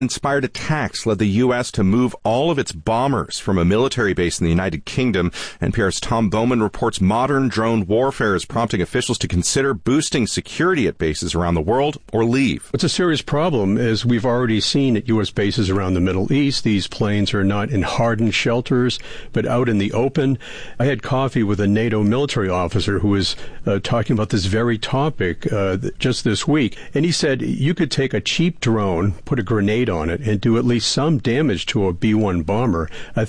Inspired attacks led the U.S. to move all of its bombers from a military base in the United Kingdom. NPR's Tom Bowman reports modern drone warfare is prompting officials to consider boosting security at bases around the world or leave. It's a serious problem, as we've already seen at U.S. bases around the Middle East. These planes are not in hardened shelters, but out in the open. I had coffee with a NATO military officer who was talking about this very topic just this week, and he said you could take a cheap drone, put a grenade on it, and do at least some damage to a B-1 bomber, a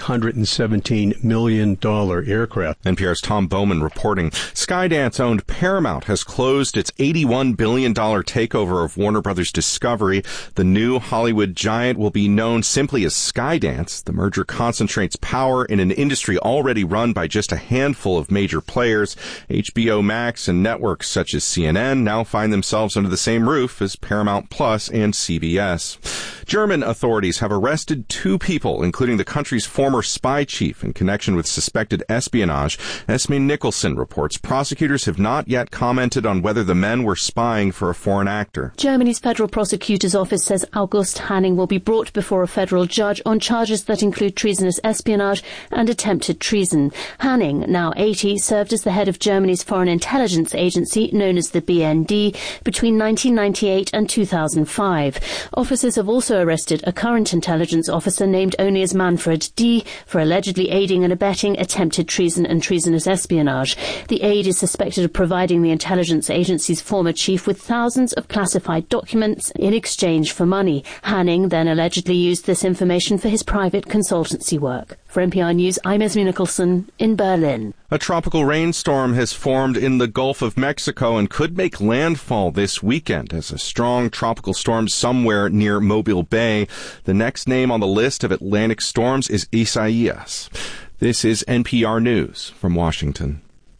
$317 million aircraft. NPR's Tom Bowman reporting. Skydance-owned Paramount has closed its $81 billion takeover of Warner Brothers Discovery. The new Hollywood giant will be known simply as Skydance. The merger concentrates power in an industry already run by just a handful of major players. HBO Max and networks such as CNN now find themselves under the same roof as Paramount Plus and CBS. German authorities have arrested 2 people, including the country's former spy chief, in connection with suspected espionage. Esme Nicholson reports prosecutors have not yet commented on whether the men were spying for a foreign actor. Germany's Federal Prosecutor's Office says August Hanning will be brought before a federal judge on charges that include treasonous espionage and attempted treason. Hanning, now 80, served as the head of Germany's foreign intelligence agency, known as the BND, between 1998 and 2005. Officers have also arrested a current intelligence officer named only as Manfred D. for allegedly aiding and abetting attempted treason and treasonous espionage. The aide is suspected of providing the intelligence agency's former chief with thousands of classified documents in exchange for money. Hanning then allegedly used this information for his private consultancy work. For NPR News, I'm Esme Nicholson in Berlin. A tropical rainstorm has formed in the Gulf of Mexico and could make landfall this weekend as a strong tropical storm somewhere near Mobile Bay. The next name on the list of Atlantic storms is Isaias. This is NPR News from Washington.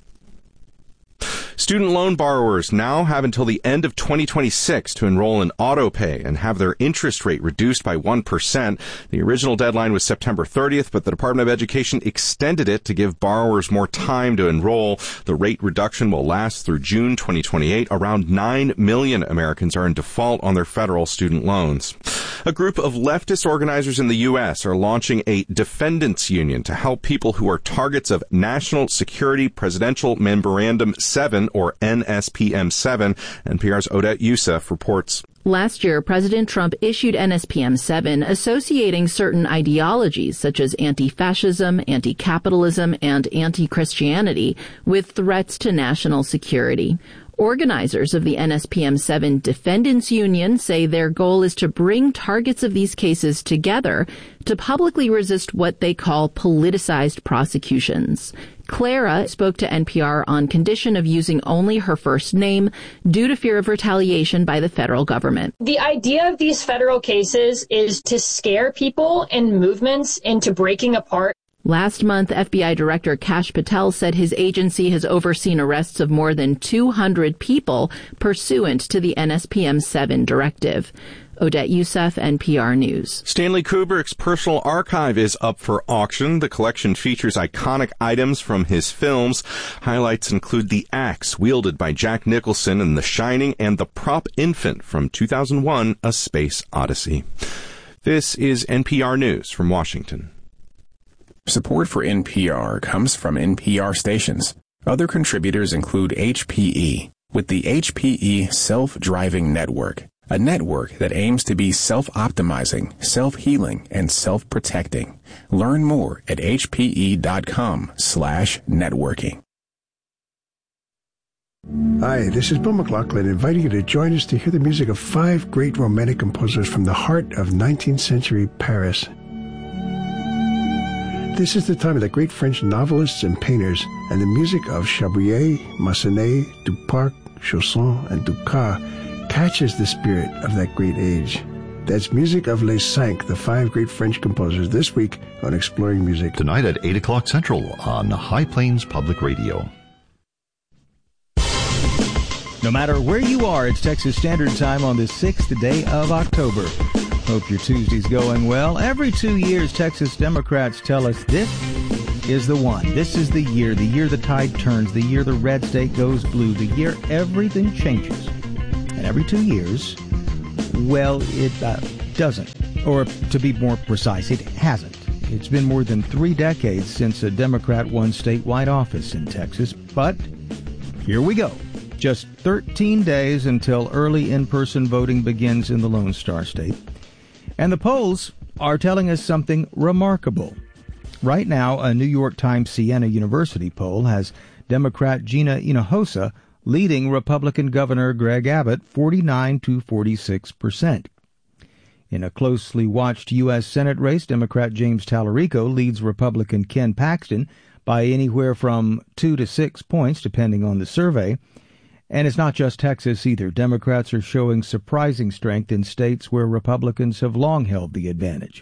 Student loan borrowers now have until the end of 2026 to enroll in AutoPay and have their interest rate reduced by 1%. The original deadline was September 30th, but the Department of Education extended it to give borrowers more time to enroll. The rate reduction will last through June 2028. Around 9 million Americans are in default on their federal student loans. A group of leftist organizers in the U.S. are launching a defendants union to help people who are targets of National Security Presidential Memorandum 7, or NSPM 7. NPR's Odette Youssef reports. Last year, President Trump issued NSPM 7 associating certain ideologies such as anti-fascism, anti-capitalism, and anti-Christianity with threats to national security. Organizers of the NSPM 7 Defendants Union say their goal is to bring targets of these cases together to publicly resist what they call politicized prosecutions. Clara spoke to NPR on condition of using only her first name due to fear of retaliation by the federal government. The idea of these federal cases is to scare people and movements into breaking apart. Last month, FBI Director Kash Patel said his agency has overseen arrests of more than 200 people pursuant to the NSPM 7 directive. Odette Youssef, NPR News. Stanley Kubrick's personal archive is up for auction. The collection features iconic items from his films. Highlights include the axe wielded by Jack Nicholson in The Shining and the prop infant from 2001, A Space Odyssey. This is NPR News from Washington. Support for NPR comes from NPR stations. Other contributors include HPE, with the HPE Self-Driving Network, a network that aims to be self-optimizing, self-healing, and self-protecting. Learn more at hpe.com/networking. Hi, this is Bill McLaughlin inviting you to join us to hear the music of 5 great romantic composers from the heart of 19th century Paris. This is the time of the great French novelists and painters, and the music of Chabrier, Massenet, Duparc, Chausson, and Dukas catches the spirit of that great age. That's music of Les Cinq, the 5 great French composers, this week on Exploring Music. Tonight at 8 o'clock Central on High Plains Public Radio. No matter where you are, it's Texas Standard Time on the 6th day of October. Hope your Tuesday's going well. Every 2 years, Texas Democrats tell us this is the one. This is the year the tide turns, the year the red state goes blue, the year everything changes. And every 2 years, well, doesn't. Or, to be more precise, it hasn't. It's been more than 3 decades since a Democrat won statewide office in Texas. But here we go. Just 13 days until early in-person voting begins in the Lone Star State. And the polls are telling us something remarkable. Right now, a New York Times Siena University poll has Democrat Gina Hinojosa leading Republican Governor Greg Abbott 49 to 46%. In a closely watched U.S. Senate race, Democrat James Tallarico leads Republican Ken Paxton by anywhere from 2 to 6 points, depending on the survey. And it's not just Texas either. Democrats are showing surprising strength in states where Republicans have long held the advantage.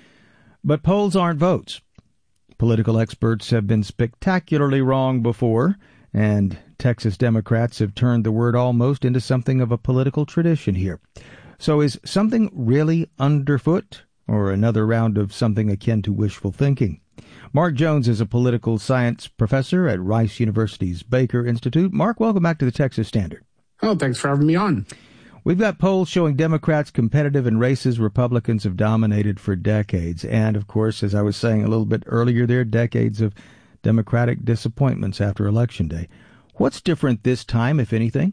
But polls aren't votes. Political experts have been spectacularly wrong before, and Texas Democrats have turned the word almost into something of a political tradition here. So is something really underfoot, or another round of something akin to wishful thinking? Mark Jones is a political science professor at Rice University's Baker Institute. Mark, welcome back to the Texas Standard. Oh, thanks for having me on. We've got polls showing Democrats competitive in races Republicans have dominated for decades. And, of course, as I was saying a little bit earlier there, decades of Democratic disappointments after Election Day. What's different this time, if anything?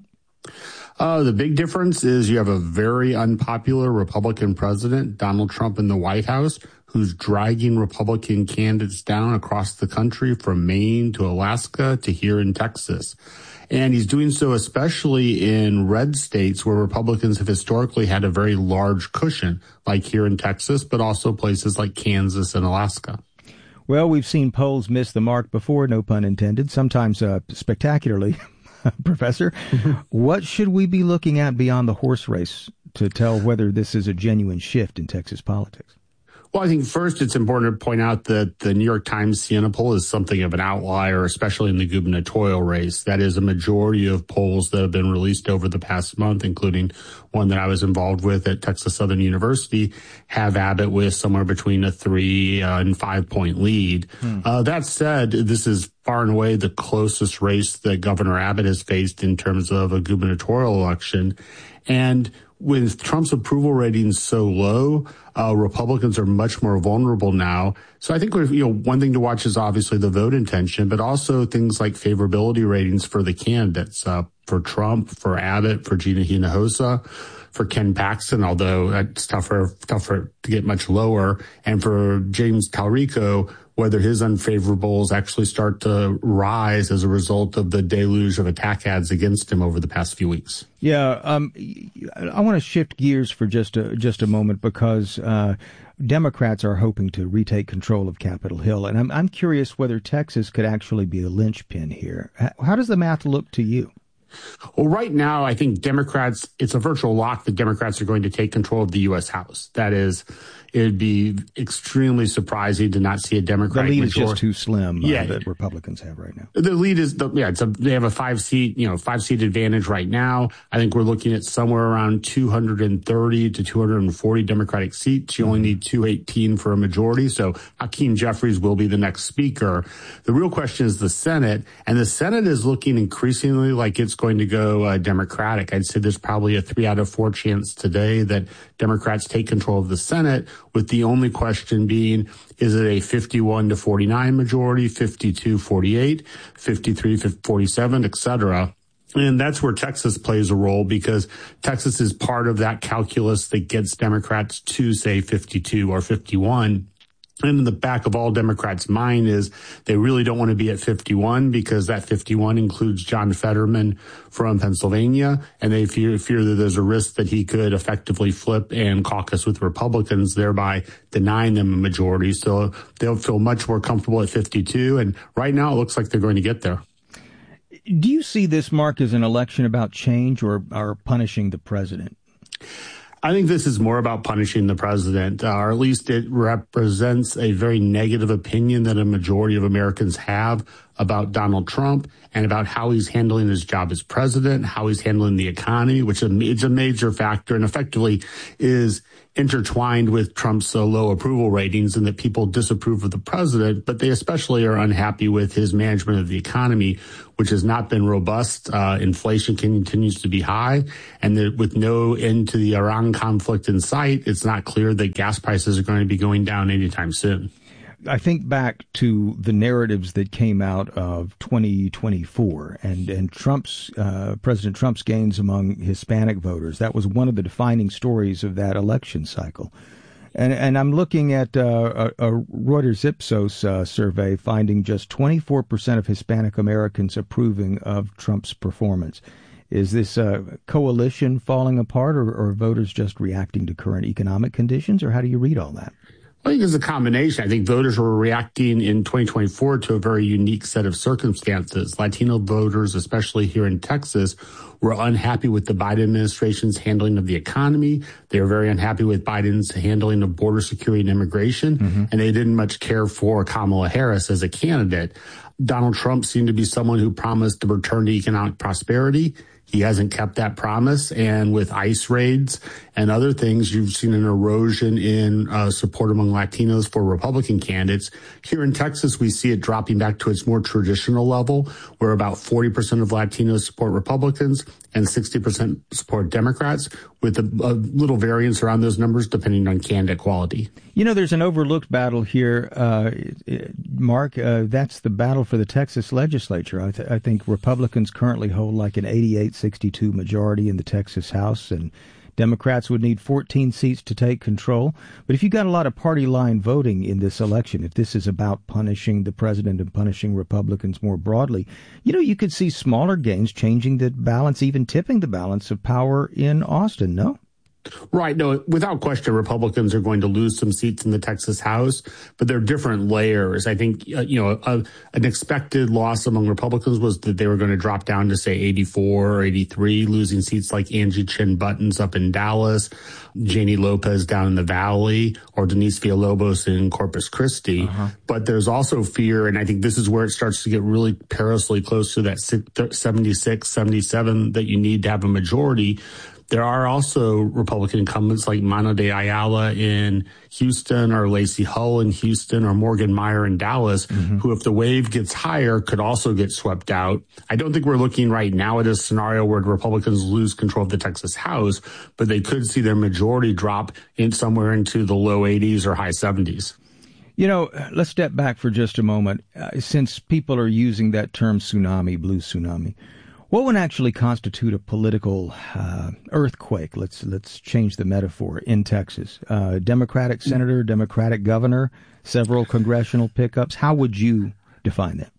The big difference is you have a very unpopular Republican president, Donald Trump, in the White House, who's dragging Republican candidates down across the country from Maine to Alaska to here in Texas. And he's doing so especially in red states where Republicans have historically had a very large cushion, like here in Texas, but also places like Kansas and Alaska. Well, we've seen polls miss the mark before, no pun intended, sometimes spectacularly. Professor, what should we be looking at beyond the horse race to tell whether this is a genuine shift in Texas politics? Well, I think first it's important to point out that the New York Times Siena poll is something of an outlier, especially in the gubernatorial race. That is, a majority of polls that have been released over the past month, including one that I was involved with at Texas Southern University, have Abbott with somewhere between a 3 and 5 point lead. That said, this is far and away the closest race that Governor Abbott has faced in terms of a gubernatorial election. And with Trump's approval ratings so low, Republicans are much more vulnerable now. So I think one thing to watch is obviously the vote intention, but also things like favorability ratings for the candidates, for Trump, for Abbott, for Gina Hinojosa, for Ken Paxton, although it's tougher to get much lower, and for James Tallarico, whether his unfavorables actually start to rise as a result of the deluge of attack ads against him over the past few weeks. Yeah, I want to shift gears for just a moment because Democrats are hoping to retake control of Capitol Hill, and I'm curious whether Texas could actually be a linchpin here. How does the math look to you? Well, right now, I think Democrats, it's a virtual lock that Democrats are going to take control of the U.S. House. That is, it would be extremely surprising to not see a Democratic majority. The lead is just too slim that Republicans have right now. The lead is, they have a 5-seat advantage right now. I think we're looking at somewhere around 230 to 240 Democratic seats. You only need 218 for a majority. So Hakeem Jeffries will be the next speaker. The real question is the Senate, and the Senate is looking increasingly like it's going to go Democratic. I'd say there's probably a 3 out of 4 chance today that Democrats take control of the Senate, with the only question being, is it a 51 to 49 majority, 52-48, 53-47, et cetera? And that's where Texas plays a role, because Texas is part of that calculus that gets Democrats to, say, 52 or 51. And in the back of all Democrats' mind is they really don't want to be at 51, because that 51 includes John Fetterman from Pennsylvania, and they fear that there's a risk that he could effectively flip and caucus with Republicans, thereby denying them a majority. So they'll feel much more comfortable at 52, and right now it looks like they're going to get there. Do you see this, Mark, as an election about change or punishing the president? I think this is more about punishing the president, or at least it represents a very negative opinion that a majority of Americans have about Donald Trump and about how he's handling his job as president, how he's handling the economy, which is a major factor and effectively is intertwined with Trump's low approval ratings, and that people disapprove of the president, but they especially are unhappy with his management of the economy, which has not been robust. Inflation continues to be high, and that with no end to the Iran conflict in sight, it's not clear that gas prices are going to be going down anytime soon. I think back to the narratives that came out of 2024 and Trump's President Trump's gains among Hispanic voters. That was one of the defining stories of that election cycle. And I'm looking at a Reuters Ipsos survey finding just 24% of Hispanic Americans approving of Trump's performance. Is this a coalition falling apart, or voters just reacting to current economic conditions, or how do you read all that? I think it's a combination. I think voters were reacting in 2024 to a very unique set of circumstances. Latino voters, especially here in Texas, were unhappy with the Biden administration's handling of the economy. They were very unhappy with Biden's handling of border security and immigration, and they didn't much care for Kamala Harris as a candidate. Donald Trump seemed to be someone who promised to return to economic prosperity. He hasn't kept that promise, and with ICE raids and other things, you've seen an erosion in support among Latinos for Republican candidates. Here in Texas, we see it dropping back to its more traditional level, where about 40% of Latinos support Republicans and 60% support Democrats, with a little variance around those numbers depending on candidate quality. You know, there's an overlooked battle here, Mark. That's the battle for the Texas legislature. I think Republicans currently hold like an 88-62 majority in the Texas House, and Democrats would need 14 seats to take control. But if you got a lot of party line voting in this election, if this is about punishing the president and punishing Republicans more broadly, you know, you could see smaller gains changing the balance, even tipping the balance of power in Austin, no? Right. No, without question, Republicans are going to lose some seats in the Texas House, but there are different layers. I think, an expected loss among Republicans was that they were going to drop down to, say, 84 or 83, losing seats like Angie Chin Buttons up in Dallas, Janie Lopez down in the Valley, or Denise Villalobos in Corpus Christi. But there's also fear, and I think this is where it starts to get really perilously close to that 76, 77 that you need to have a majority. There are also Republican incumbents like Mano de Ayala in Houston, or Lacey Hull in Houston, or Morgan Meyer in Dallas, who, if the wave gets higher, could also get swept out. I don't think we're looking right now at a scenario where the Republicans lose control of the Texas House, but they could see their majority drop in somewhere into the low 80s or high 70s. You know, let's step back for just a moment. Since people are using that term tsunami, blue tsunami, what would actually constitute a political earthquake? Let's change the metaphor in Texas. Democratic senator, Democratic governor, several congressional pickups. How would you define that?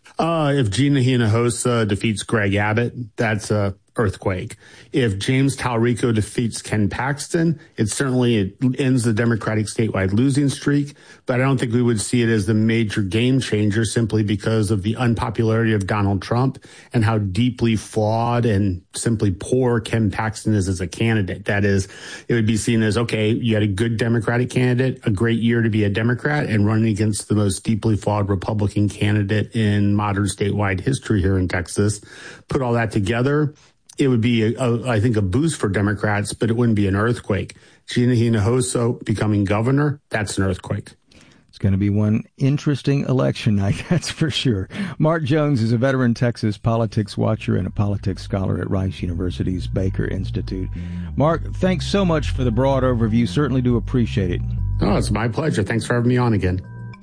If Gina Hinojosa defeats Greg Abbott, that's a earthquake. If James Talrico defeats Ken Paxton, it ends the Democratic statewide losing streak, but I don't think we would see it as the major game changer simply because of the unpopularity of Donald Trump and how deeply flawed and simply poor Ken Paxton is as a candidate. That is, it would be seen as, okay, you had a good Democratic candidate, a great year to be a Democrat, and running against the most deeply flawed Republican candidate in modern statewide history here in Texas. Put all that together, it would be, I think, a boost for Democrats, but it wouldn't be an earthquake. Gina Hinojosa becoming governor, that's an earthquake. It's going to be one interesting election night, that's for sure. Mark Jones is a veteran Texas politics watcher and a politics scholar at Rice University's Baker Institute. Mark, thanks so much for the broad overview. Certainly do appreciate it. Oh, it's my pleasure. Thanks for having me on again.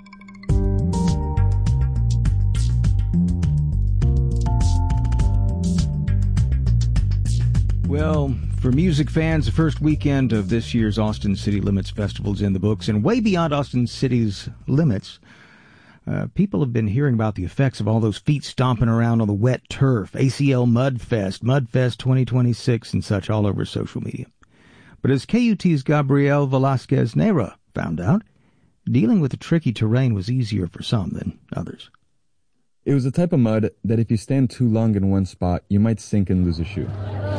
Well, for music fans, the first weekend of this year's Austin City Limits Festival is in the books, and way beyond Austin City's limits, people have been hearing about the effects of all those feet stomping around on the wet turf, ACL Mudfest 2026, and such all over social media. But as KUT's Gabriel Velasquez Neyra found out, dealing with the tricky terrain was easier for some than others. It was a type of mud that if you stand too long in one spot, you might sink and lose a shoe.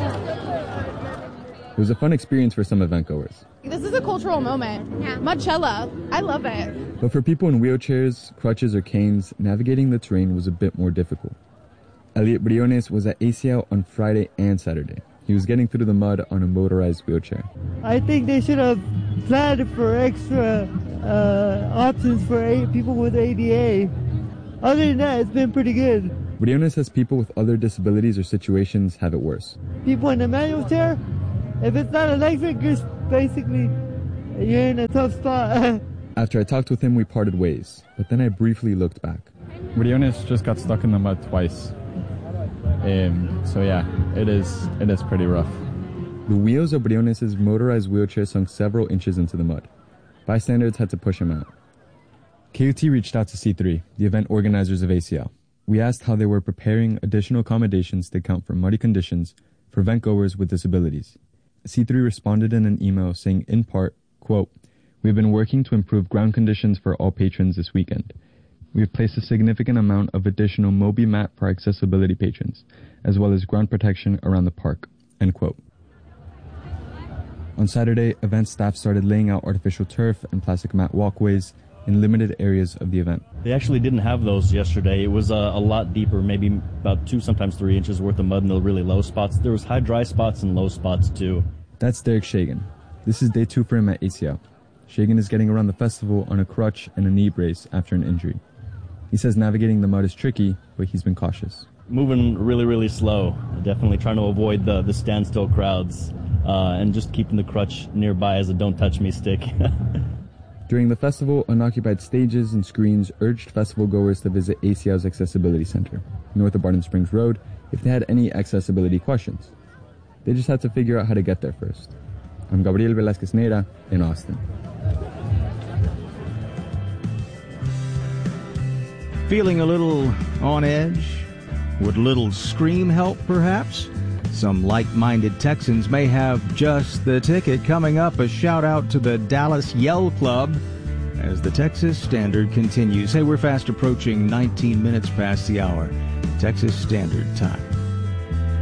It was a fun experience for some event goers. This is a cultural moment. Yeah. Mudchella. I love it. But for people in wheelchairs, crutches, or canes, navigating the terrain was a bit more difficult. Elliot Briones was at ACL on Friday and Saturday. He was getting through the mud on a motorized wheelchair. I think they should have planned for extra options for people with ADA. Other than that, it's been pretty good. Briones says people with other disabilities or situations have it worse. People in a manual chair, if it's not electric, you're in a tough spot. After I talked with him, we parted ways, but then I briefly looked back. Briones just got stuck in the mud twice. So yeah, it is pretty rough. The wheels of Briones' motorized wheelchair sunk several inches into the mud. Bystanders had to push him out. KUT reached out to C3, the event organizers of ACL. We asked how they were preparing additional accommodations to account for muddy conditions for event-goers with disabilities. C3 responded in an email saying, in part, quote, "We've been working to improve ground conditions for all patrons this weekend. We have placed a significant amount of additional Moby mat for accessibility patrons, as well as ground protection around the park," end quote. On Saturday, event staff started laying out artificial turf and plastic mat walkways in limited areas of the event. They actually didn't have those yesterday. It was a lot deeper, maybe about 2, sometimes 3 inches worth of mud in the really low spots. There was high dry spots and low spots too. That's Derek Shagan. This is day 2 for him at ACL. Shagan is getting around the festival on a crutch and a knee brace after an injury. He says navigating the mud is tricky, but he's been cautious. Moving really, really slow. Definitely trying to avoid the standstill crowds and just keeping the crutch nearby as a don't touch me stick. During the festival, unoccupied stages and screens urged festival goers to visit ACL's Accessibility Center, north of Barton Springs Road, if they had any accessibility questions. They just had to figure out how to get there first. I'm Gabriel Velasquez Neira in Austin. Feeling a little on edge? Would a little scream help, perhaps? Some like-minded Texans may have just the ticket. Coming up, a shout-out to the Dallas Yell Club as the Texas Standard continues. Hey, we're fast approaching 19 minutes past the hour. Texas Standard Time.